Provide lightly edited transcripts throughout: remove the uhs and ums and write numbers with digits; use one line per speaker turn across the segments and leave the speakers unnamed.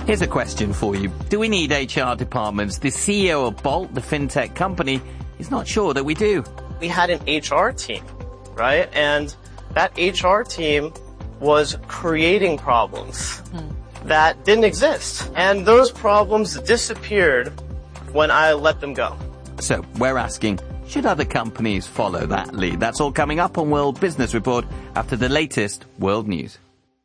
Here's a question for you. Do we need HR departments? The CEO of Bolt, the fintech company, is not sure that we do.
We had an HR team, right? And that HR team was creating problems that didn't exist. And those problems disappeared when I let them go.
So we're asking, should other companies follow that lead? That's all coming up on World Business Report after the latest world news.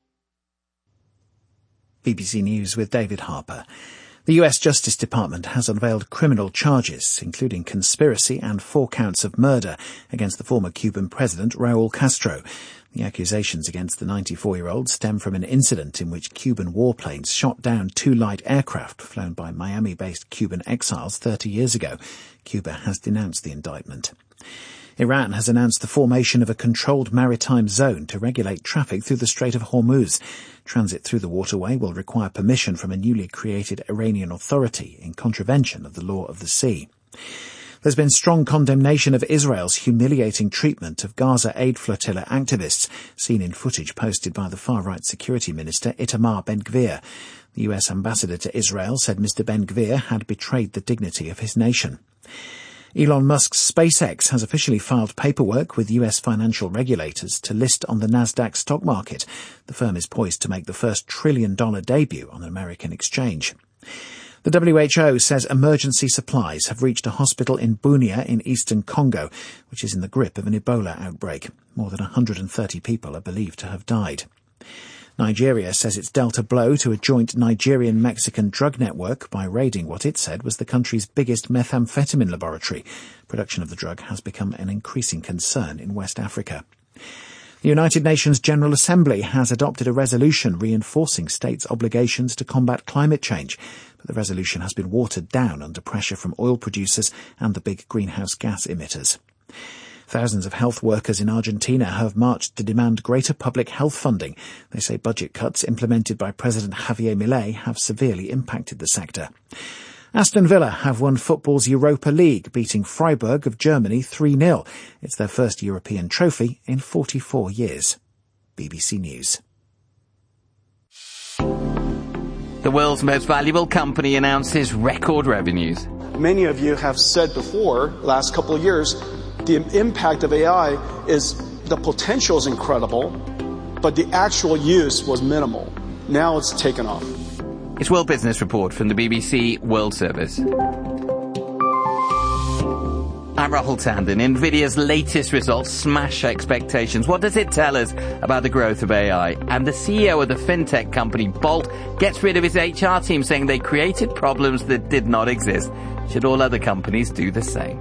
BBC News with David Harper. The US Justice Department has unveiled criminal charges, including conspiracy and 4 counts of murder against the former Cuban president Raul Castro. The accusations against the 94-year-old stem from an incident in which Cuban warplanes shot down 2 light aircraft flown by Miami-based Cuban exiles 30 years ago. Cuba has denounced the indictment. Iran has announced the formation of a controlled maritime zone to regulate traffic through the Strait of Hormuz. Transit through the waterway will require permission from a newly created Iranian authority in contravention of the law of the sea. There's been strong condemnation of Israel's humiliating treatment of Gaza Aid Flotilla activists, seen in footage posted by the far-right security minister Itamar Ben-Gvir. The US ambassador to Israel said Mr. Ben-Gvir had betrayed the dignity of his nation. Elon Musk's SpaceX has officially filed paperwork with US financial regulators to list on the Nasdaq stock market. The firm is poised to make the first trillion-dollar debut on an American exchange. The WHO says emergency supplies have reached a hospital in Bunia in eastern Congo, which is in the grip of an Ebola outbreak. More than 130 people are believed to have died. Nigeria says it's dealt a blow to a joint Nigerian-Mexican drug network by raiding what it said was the country's biggest methamphetamine laboratory. Production of the drug has become an increasing concern in West Africa. The United Nations General Assembly has adopted a resolution reinforcing states' obligations to combat climate change, but the resolution has been watered down under pressure from oil producers and the big greenhouse gas emitters. Thousands of health workers in Argentina have marched to demand greater public health funding. They say budget cuts implemented by President Javier Milei have severely impacted the sector. Aston Villa have won football's Europa League, beating Freiburg of Germany 3-0. It's their first European trophy in 44 years. BBC News.
The world's most valuable company announces record revenues.
Many of you have said before, last couple of years, the impact of AI is, the potential is incredible, but the actual use was minimal. Now it's taken off.
It's World Business Report from the BBC World Service. I'm Rahul Tandon. NVIDIA's latest results smash expectations. What does it tell us about the growth of AI? And the CEO of the fintech company Bolt gets rid of his HR team, saying they created problems that did not exist. Should all other companies do the same?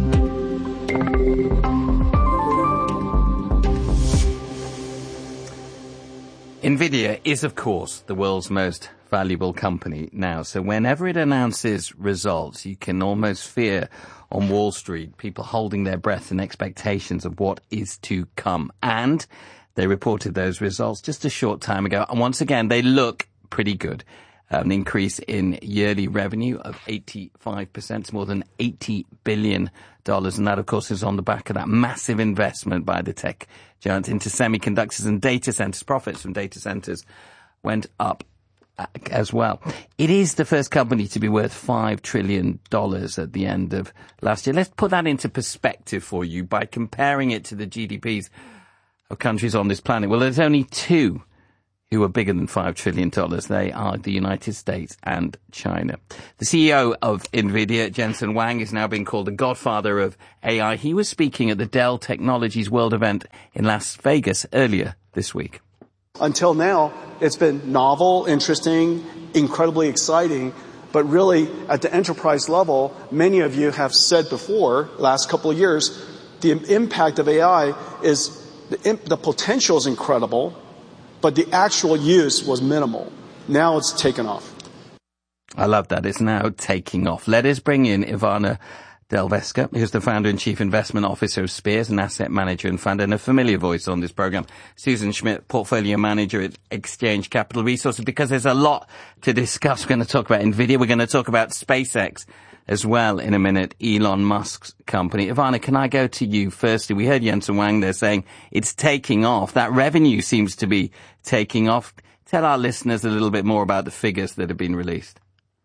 NVIDIA is, of course, the world's most valuable company now. So whenever it announces results, you can almost fear on Wall Street people holding their breath in expectations of what is to come. And they reported those results just a short time ago. And once again, they look pretty good. An increase in yearly revenue of 85%, more than $80 billion. And that, of course, is on the back of that massive investment by the tech giant into semiconductors and data centers. Profits from data centers went up as well. It is the first company to be worth $5 trillion at the end of last year. Let's put that into perspective for you by comparing it to the GDPs of countries on this planet. Well, there's only 2 who are bigger than $5 trillion. They are the United States and China. The CEO of NVIDIA, Jensen Huang, is now being called the godfather of AI. He was speaking at the Dell Technologies World event in Las Vegas earlier this week.
Until now, it's been novel, interesting, incredibly exciting, but really at the enterprise level, many of you have said before, last couple of years, the impact of AI is, the potential is incredible, but the actual use was minimal. Now it's taken off.
I love that. It's now taking off. Let us bring in Ivana Delveska, who's the founder and chief investment officer of Spears, an asset manager and founder, and a familiar voice on this program. Susan Schmidt, portfolio manager at Exchange Capital Resources. Because there's a lot to discuss. We're going to talk about NVIDIA. We're going to talk about SpaceX as well in a minute, Elon Musk's company. Ivana, can I go to you firstly? We heard Jensen Huang there saying it's taking off. That revenue seems to be taking off. tell our listeners a little bit more about the figures that have been released.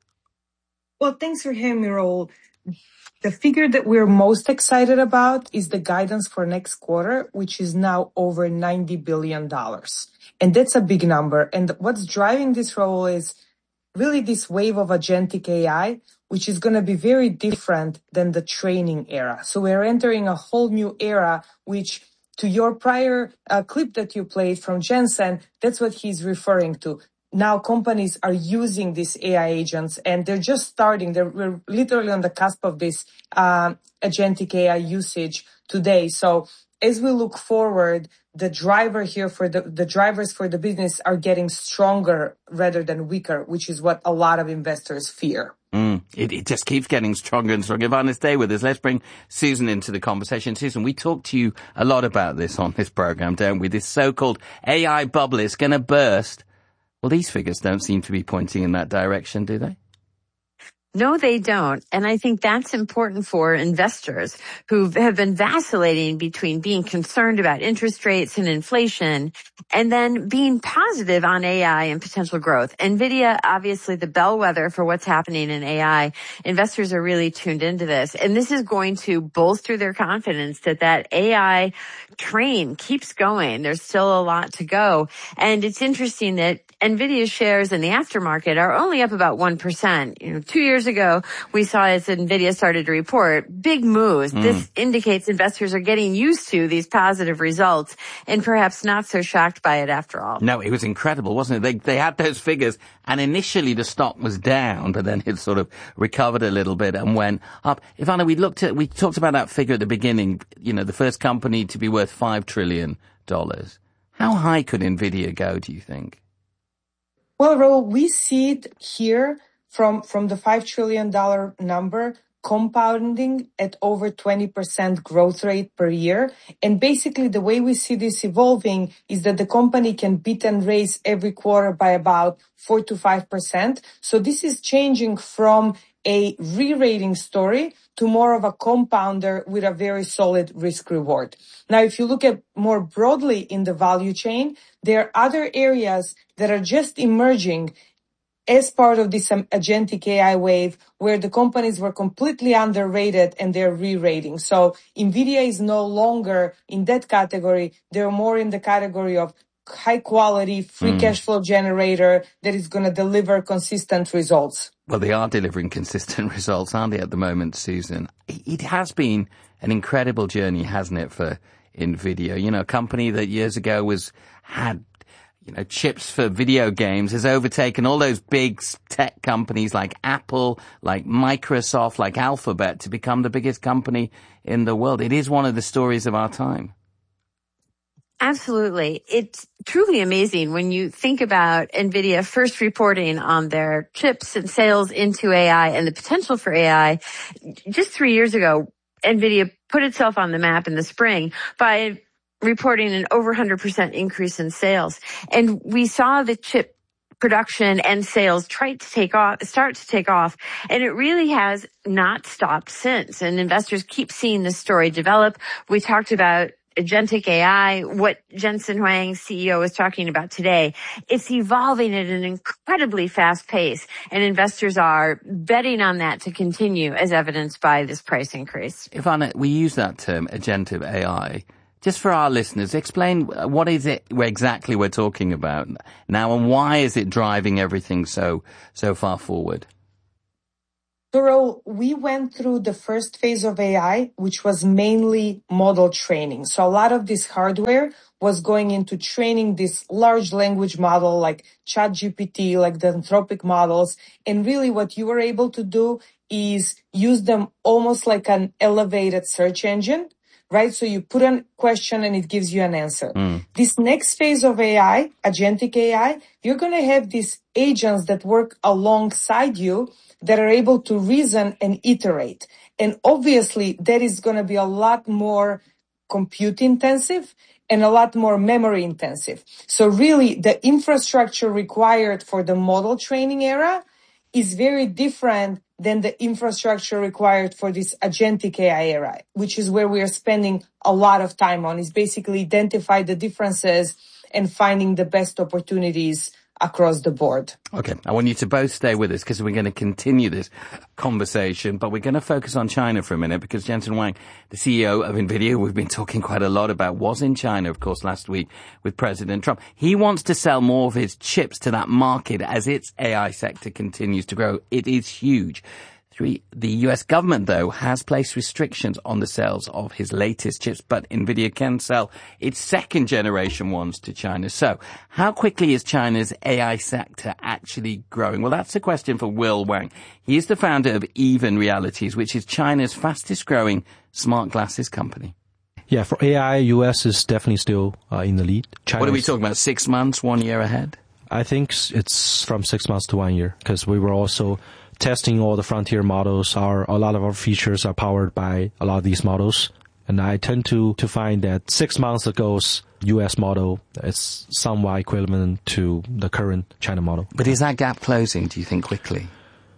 Well, thanks for having me, Raul. The figure that we're most excited about is the guidance for next quarter, which is now over $90 billion. And that's a big number. And what's driving this role is really this wave of agentic AI, which is going to be very different than the training era. So we're entering a whole new era, which to your prior clip that you played from Jensen, that's what he's referring to. Now companies are using these AI agents and they're just starting. We're literally on the cusp of this agentic AI usage today. So as we look forward, the driver here for the drivers for the business are getting stronger rather than weaker, which is what a lot of investors fear.
It just keeps getting stronger and stronger. Ivana, stay with us. Let's bring Susan into the conversation. Susan, we talk to you a lot about this on this program, don't we? This so-called AI bubble is going to burst. Well, these figures don't seem to be pointing in that direction, do they?
No, they don't. And I think that's important for investors who have been vacillating between being concerned about interest rates and inflation and then being positive on AI and potential growth. NVIDIA, obviously the bellwether for what's happening in AI. Investors are really tuned into this. And this is going to bolster their confidence that AI train keeps going. There's still a lot to go. And it's interesting that NVIDIA shares in the aftermarket are only up about 1%. 2 years ago, we saw as NVIDIA started to report big moves. This indicates investors are getting used to these positive results and perhaps not so shocked by it after all.
No, it was incredible, wasn't it? They had those figures and initially the stock was down, but then it sort of recovered a little bit and went up. Ivana, we talked about that figure at the beginning, the first company to be worth $5 trillion. How high could NVIDIA go, do you think?
Well, Raul, we see it here from the $5 trillion number compounding at over 20% growth rate per year. And basically the way we see this evolving is that the company can beat and raise every quarter by about 4 to 5%. So this is changing from a re-rating story to more of a compounder with a very solid risk reward. Now, if you look at more broadly in the value chain, there are other areas that are just emerging as part of this agentic AI wave where the companies were completely underrated and they're re-rating. So NVIDIA is no longer in that category. They're more in the category of high quality, free cash flow generator that is going to deliver consistent results.
Well, they are delivering consistent results, aren't they, at the moment, Susan? It has been an incredible journey, hasn't it, for NVIDIA? A company that years ago had chips for video games has overtaken all those big tech companies like Apple, like Microsoft, like Alphabet to become the biggest company in the world. It is one of the stories of our time.
Absolutely. It's truly amazing when you think about NVIDIA first reporting on their chips and sales into AI and the potential for AI. Just 3 years ago, NVIDIA put itself on the map in the spring by reporting an over 100% increase in sales. And we saw the chip production and sales start to take off. And it really has not stopped since. And investors keep seeing this story develop. We talked about agentic AI, what Jensen Huang, CEO, is talking about today. It's evolving at an incredibly fast pace, and investors are betting on that to continue, as evidenced by this price increase.
Ivana, we use that term, agentic AI. Just for our listeners, explain what is it exactly we're talking about now, and why is it driving everything so far forward?
So we went through the first phase of AI, which was mainly model training. So a lot of this hardware was going into training this large language model like ChatGPT, like the Anthropic models. And really what you were able to do is use them almost like an elevated search engine, right? So you put a question and it gives you an answer. This next phase of AI, agentic AI, you're going to have these agents that work alongside you that are able to reason and iterate. And obviously that is going to be a lot more compute intensive and a lot more memory intensive. So really the infrastructure required for the model training era is very different than the infrastructure required for this agentic AI era, which is where we are spending a lot of time on, is basically identify the differences and finding the best opportunities across the board.
Okay, I want you to both stay with us because we're going to continue this conversation, but we're going to focus on China for a minute because Jensen Huang, the CEO of NVIDIA, we've been talking quite a lot about, was in China, of course, last week with President Trump. He wants to sell more of his chips to that market as its AI sector continues to grow. It is huge. The US government, though, has placed restrictions on the sales of his latest chips, but NVIDIA can sell its second-generation ones to China. So, how quickly is China's AI sector actually growing? Well, that's a question for Will Wang. He is the founder of Even Realities, which is China's fastest-growing smart glasses company.
Yeah, for AI, US is definitely still in the lead.
What are we talking about, 6 months, 1 year ahead?
I think it's from 6 months to 1 year, because we were also testing all the frontier models. A lot of our features are powered by a lot of these models. And I tend to find that 6 months ago's US model is somewhat equivalent to the current China model.
But is that gap closing, do you think, quickly?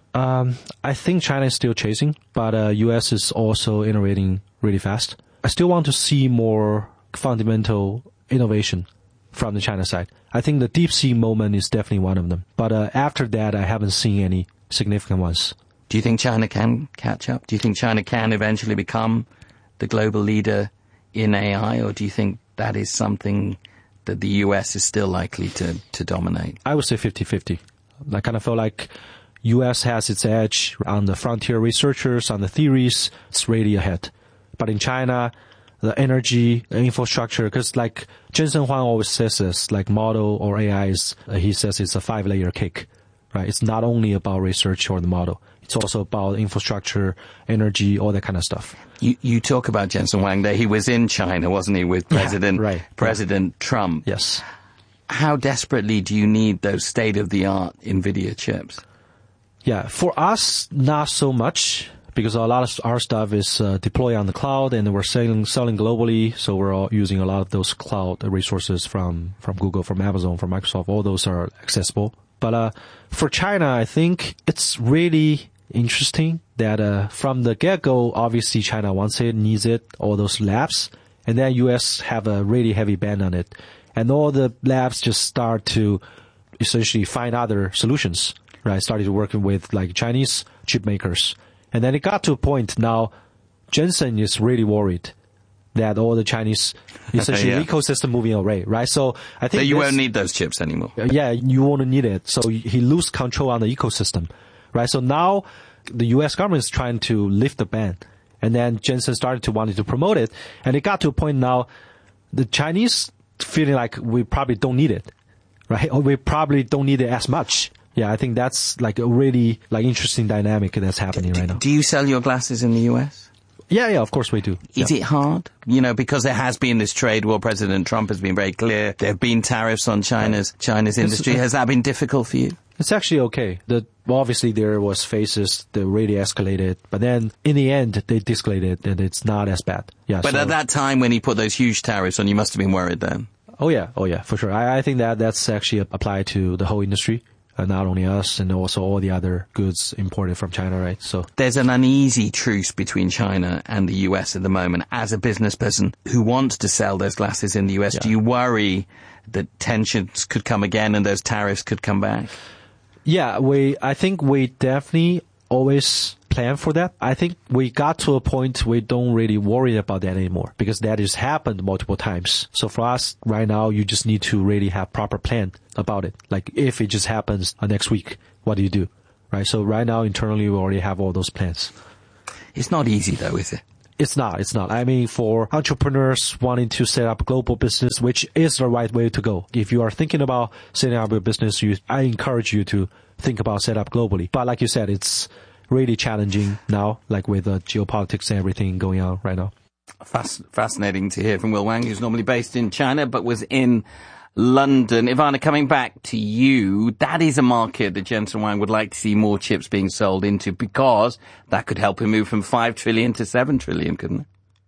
I think China is still chasing, but US is also innovating really fast. I still want to see more fundamental innovation from the China side. I think the DeepSeek moment is definitely one of them. But after that, I haven't seen any significant ones.
Do you think China can catch up? Do you think China can eventually become the global leader in AI, or do you think that is something that the US is still likely to dominate?
I would say 50-50. I kind of feel like US has its edge on the frontier researchers, on the theories. It's really ahead. But in China, the energy, the infrastructure, because like Jensen Huang always says this, like model or AI is, he says it's a 5-layer cake. Right? It's not only about research or the model. It's also about infrastructure, energy, all that kind of stuff.
You talk about Jensen Huang there. He was in China, wasn't he, with President Trump?
Yes.
How desperately do you need those state-of-the-art NVIDIA chips?
Yeah, for us, not so much, because a lot of our stuff is deployed on the cloud, and we're selling globally, so we're all using a lot of those cloud resources from Google, from Amazon, from Microsoft. All those are accessible. But for China, I think it's really interesting that from the get-go, obviously China wants it, needs it, all those labs, and then US have a really heavy ban on it. And all the labs just start to essentially find other solutions, right? Started working with like Chinese chip makers. And then it got to a point now, Jensen is really worried that all the Chinese essentially ecosystem moving away, right? So I think
you won't need those chips anymore.
Yeah, you won't need it. So he lose control on the ecosystem, right? So now the US government is trying to lift the ban, and then Jensen started to wanted to promote it, and it got to a point now the Chinese feeling like we probably don't need it, right? Or we probably don't need it as much. Yeah, I think that's like a really like interesting dynamic that's happening right now.
Do you sell your glasses in the US?
Yeah, of course we do.
Is it hard? You know, because there has been this trade war. President Trump has been very clear. There have been tariffs on China's industry. Has that been difficult for you?
It's actually okay. Obviously there was phases that really escalated, but then in the end they de-escalated and it's not as bad. Yeah.
But at that time when he put those huge tariffs on, you must have been worried then.
Oh yeah, for sure. I think that's actually applied to the whole industry. Not only us, and also all the other goods imported from China, right? So
there's an uneasy truce between China and the US at the moment. As a business person who wants to sell those glasses in the US, do you worry that tensions could come again and those tariffs could come back?
Yeah, I think we definitely always plan for that. I think we got to a point we don't really worry about that anymore because that has happened multiple times. So for us right now, you just need to really have proper plan about it. Like if it just happens next week, what do you do? Right? So right now internally, we already have all those plans.
It's not easy though, is it?
It's not. I mean, for entrepreneurs wanting to set up a global business, which is the right way to go. If you are thinking about setting up a business, I encourage you to think about set up globally. But like you said, it's really challenging now, like with geopolitics and everything going on right now.
Fascinating to hear from Will Wang, who's normally based in China, but was in London. Ivana, coming back to you, that is a market that Jensen Huang would like to see more chips being sold into because that could help him move from 5 trillion to 7 trillion, couldn't it?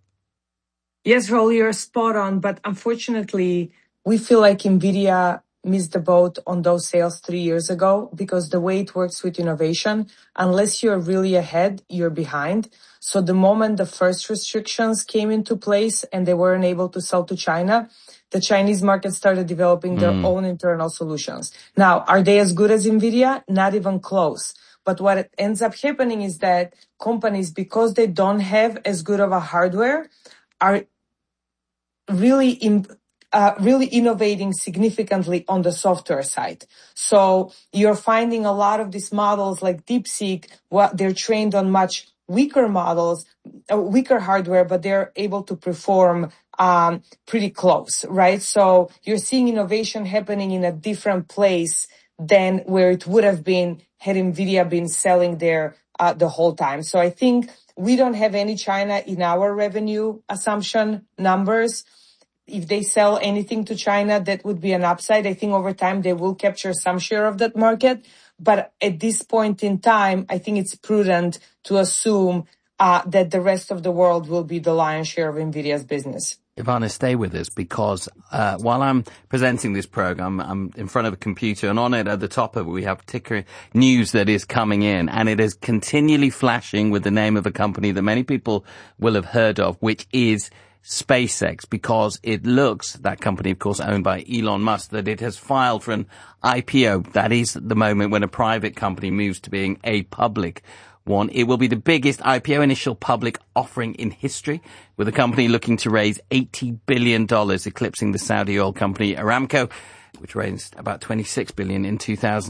Yes, Raul, you're spot on. But unfortunately, we feel like NVIDIA missed the boat on those sales 3 years ago because the way it works with innovation, unless you're really ahead, you're behind. So the moment the first restrictions came into place and they weren't able to sell to China, the Chinese market started developing their own internal solutions. Now, are they as good as NVIDIA? Not even close. But what ends up happening is that companies, because they don't have as good of a hardware, are really innovating significantly on the software side. So you're finding a lot of these models like DeepSeek, they're trained on much weaker models, weaker hardware, but they're able to perform pretty close, right? So you're seeing innovation happening in a different place than where it would have been had NVIDIA been selling there the whole time. So I think we don't have any China in our revenue assumption numbers. If they sell anything to China, that would be an upside. I think over time they will capture some share of that market. But at this point in time, I think it's prudent to assume that the rest of the world will be the lion's share of NVIDIA's business.
Ivana, stay with us because while I'm presenting this program, I'm in front of a computer, and on it, at the top of it, we have particular news that is coming in, and it is continually flashing with the name of a company that many people will have heard of, which is SpaceX, because it looks, that company, of course, owned by Elon Musk, that it has filed for an IPO. That is the moment when a private company moves to being a public one. It will be the biggest IPO initial public offering in history, with the company looking to raise $80 billion, eclipsing the Saudi oil company Aramco, which raised about $26 billion in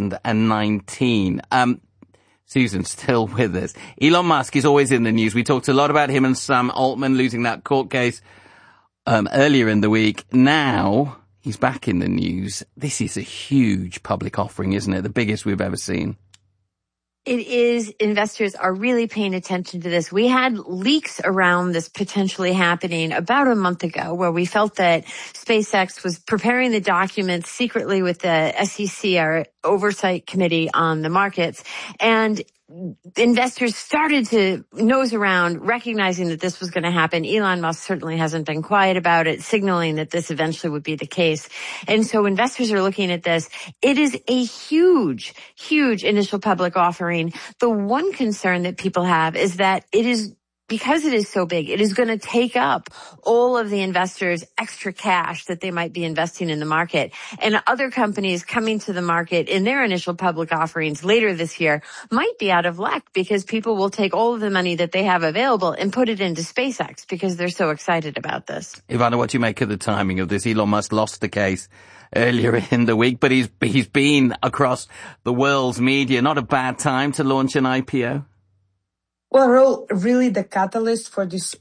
2019. Susan's still with us. Elon Musk is always in the news. We talked a lot about him and Sam Altman losing that court case earlier in the week. Now he's back in the news. This is a huge public offering, isn't it? The biggest we've ever seen.
It is. Investors are really paying attention to this. We had leaks around this potentially happening about a month ago where we felt that SpaceX was preparing the documents secretly with the SEC, our oversight committee on the markets, and investors started to nose around, recognizing that this was going to happen. Elon Musk certainly hasn't been quiet about it, signaling that this eventually would be the case. And so investors are looking at this. It is a huge, huge initial public offering. The one concern that people have is that it is, because it is so big, it is going to take up all of the investors' extra cash that they might be investing in the market. And other companies coming to the market in their initial public offerings later this year might be out of luck because people will take all of the money that they have available and put it into SpaceX because they're so excited about this.
Ivana, what do you make of the timing of this? Elon Musk lost the case earlier in the week, but he's been across the world's media. Not a bad time to launch an IPO.
Well, really the catalyst for this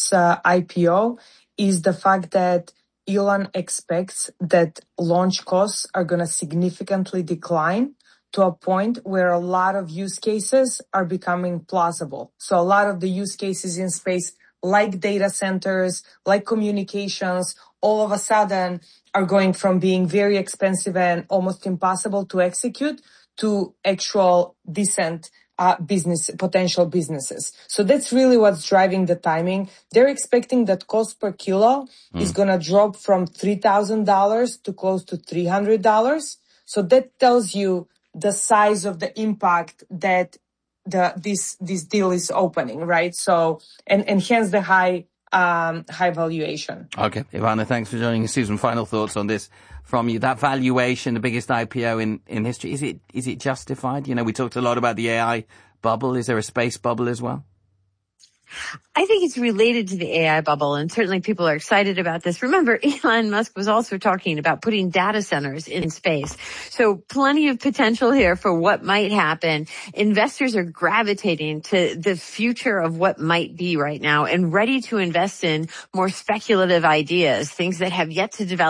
IPO is the fact that Elon expects that launch costs are going to significantly decline to a point where a lot of use cases are becoming plausible. So a lot of the use cases in space, like data centers, like communications, all of a sudden are going from being very expensive and almost impossible to execute to actual decent potential businesses. So that's really what's driving the timing. They're expecting that cost per kilo is going to drop from $3,000 to close to $300. So that tells you the size of the impact that this deal is opening, right? So, and hence the high valuation.
Okay. Ivana, thanks for joining us. Susan, final thoughts on this from you. That valuation, the biggest IPO in history, is it justified? You know, we talked a lot about the AI bubble. Is there a space bubble as well?
I think it's related to the AI bubble, and certainly people are excited about this. Remember, Elon Musk was also talking about putting data centers in space. So plenty of potential here for what might happen. Investors are gravitating to the future of what might be right now and ready to invest in more speculative ideas, things that have yet to develop.